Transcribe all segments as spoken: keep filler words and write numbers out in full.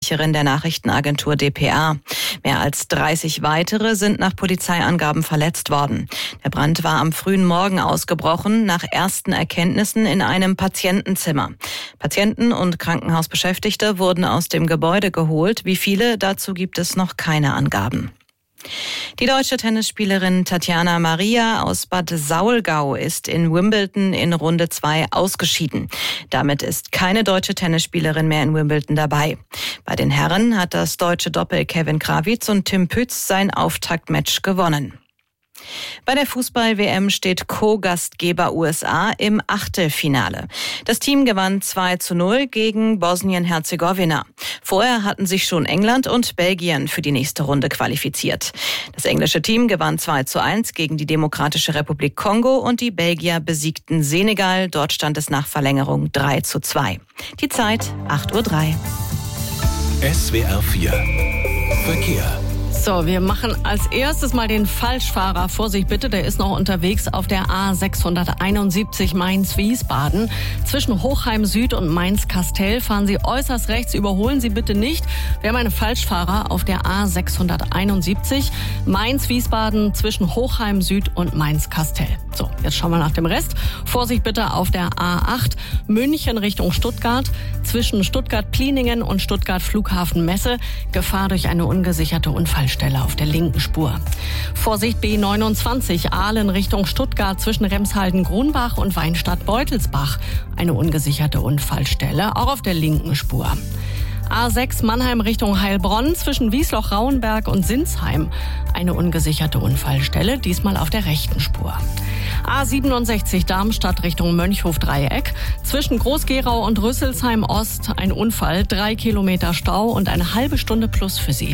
Sprecherin der Nachrichtenagentur D P A. Mehr als dreißig weitere sind nach Polizeiangaben verletzt worden. Der Brand war am frühen Morgen ausgebrochen, nach ersten Erkenntnissen in einem Patientenzimmer. Patienten und Krankenhausbeschäftigte wurden aus dem Gebäude geholt. Wie viele, dazu gibt es noch keine Angaben. Die deutsche Tennisspielerin Tatjana Maria aus Bad Saulgau ist in Wimbledon in Runde zwei ausgeschieden. Damit ist keine deutsche Tennisspielerin mehr in Wimbledon dabei. Bei den Herren hat das deutsche Doppel Kevin Krawitz und Tim Pütz sein Auftaktmatch gewonnen. Bei der Fußball-W M steht Co-Gastgeber U S A im Achtelfinale. Das Team gewann zwei zu null gegen Bosnien-Herzegowina. Vorher hatten sich schon England und Belgien für die nächste Runde qualifiziert. Das englische Team gewann zwei zu eins gegen die Demokratische Republik Kongo und die Belgier besiegten Senegal. Dort stand es nach Verlängerung drei zu zwei. Die Zeit acht Uhr drei. S W R vier Verkehr. So, wir machen als erstes mal den Falschfahrer. Vorsicht bitte, der ist noch unterwegs auf der A sechshunderteinundsiebzig Mainz-Wiesbaden. Zwischen Hochheim Süd und Mainz-Kastel fahren Sie äußerst rechts, überholen Sie bitte nicht. Wir haben einen Falschfahrer auf der A sechshunderteinundsiebzig Mainz-Wiesbaden zwischen Hochheim Süd und Mainz-Kastel. So, jetzt schauen wir nach dem Rest. Vorsicht bitte auf der A acht München Richtung Stuttgart. Zwischen Stuttgart-Pliningen und Stuttgart-Flughafen-Messe. Gefahr durch eine ungesicherte Unfallstelle auf der linken Spur. Vorsicht B neunundzwanzig Aalen Richtung Stuttgart zwischen Remshalden-Grunbach und Weinstadt-Beutelsbach. Eine ungesicherte Unfallstelle, auch auf der linken Spur. A sechs Mannheim Richtung Heilbronn zwischen Wiesloch-Rauenberg und Sinsheim. Eine ungesicherte Unfallstelle, diesmal auf der rechten Spur. A siebenundsechzig Darmstadt Richtung Mönchhof-Dreieck. Zwischen Groß-Gerau und Rüsselsheim Ost ein Unfall, drei Kilometer Stau und eine halbe Stunde plus für Sie.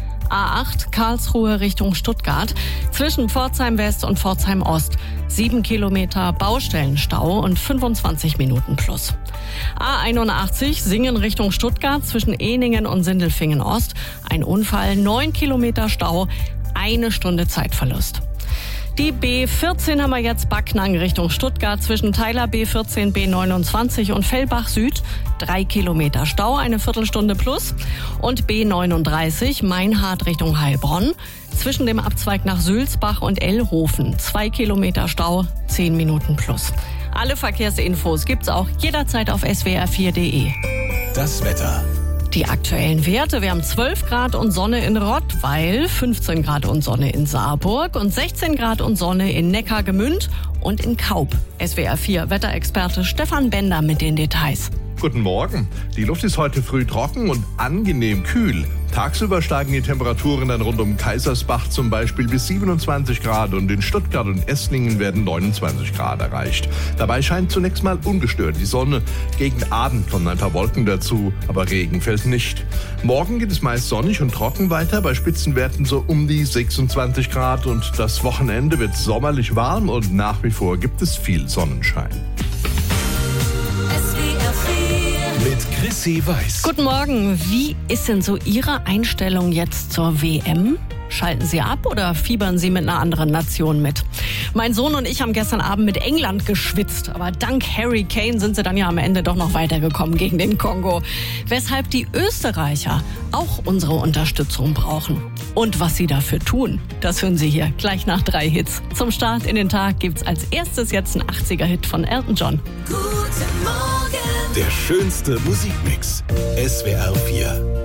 A acht Karlsruhe Richtung Stuttgart. Zwischen Pforzheim West und Pforzheim Ost. Sieben Kilometer Baustellenstau und fünfundzwanzig Minuten plus. A einundachtzig Singen Richtung Stuttgart zwischen Ehningen und Sindelfingen Ost. Ein Unfall, neun Kilometer Stau, eine Stunde Zeitverlust. Die B vierzehn haben wir jetzt Backnang Richtung Stuttgart zwischen Teiler B vierzehn B neunundzwanzig und Fellbach Süd. Drei Kilometer Stau, eine Viertelstunde plus. Und B neununddreißig Meinhard Richtung Heilbronn zwischen dem Abzweig nach Sülzbach und Ellhofen. Zwei Kilometer Stau, zehn Minuten plus. Alle Verkehrsinfos gibt's auch jederzeit auf S W R vier Punkt de. Das Wetter. Die aktuellen Werte, wir haben zwölf Grad und Sonne in Rottweil, fünfzehn Grad und Sonne in Saarburg und sechzehn Grad und Sonne in Neckargemünd und in Kaub. S W R vier Wetterexperte Stefan Bender mit den Details. Guten Morgen. Die Luft ist heute früh trocken und angenehm kühl. Tagsüber steigen die Temperaturen dann rund um Kaisersbach zum Beispiel bis siebenundzwanzig Grad und in Stuttgart und Esslingen werden neunundzwanzig Grad erreicht. Dabei scheint zunächst mal ungestört die Sonne. Gegen Abend kommen ein paar Wolken dazu, aber Regen fällt nicht. Morgen geht es meist sonnig und trocken weiter, bei Spitzenwerten so um die sechsundzwanzig Grad und das Wochenende wird sommerlich warm und nach wie vor gibt es viel Sonnenschein. Mit Chrissy Weiß. Guten Morgen. Wie ist denn so Ihre Einstellung jetzt zur W M? Schalten Sie ab oder fiebern Sie mit einer anderen Nation mit? Mein Sohn und ich haben gestern Abend mit England geschwitzt, aber dank Harry Kane sind sie dann ja am Ende doch noch weitergekommen gegen den Kongo. Weshalb die Österreicher auch unsere Unterstützung brauchen. Und was sie dafür tun, das hören Sie hier gleich nach drei Hits. Zum Start in den Tag gibt's als erstes jetzt einen achtziger-Hit von Elton John. Guten Morgen. Der schönste Musikmix. S W R vier.